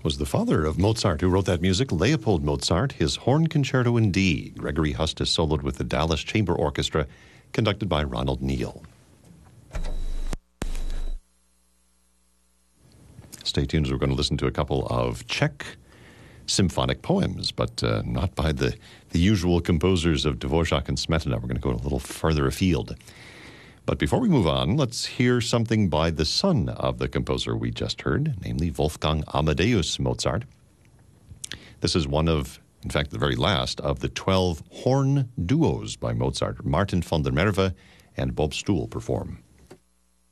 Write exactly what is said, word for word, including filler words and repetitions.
was the father of Mozart who wrote that music, Leopold Mozart, his Horn Concerto in D. Gregory Hustis soloed with the Dallas Chamber Orchestra, conducted by Ronald Neal. Stay tuned as we're going to listen to a couple of Czech symphonic poems, but uh, not by the, the usual composers of Dvorak and Smetana. We're going to go a little further afield. But before we move on, let's hear something by the son of the composer we just heard, namely Wolfgang Amadeus Mozart. This is one of, in fact, the very last of the twelve horn duos by Mozart. Martin van der Merwe and Bob Stoel perform.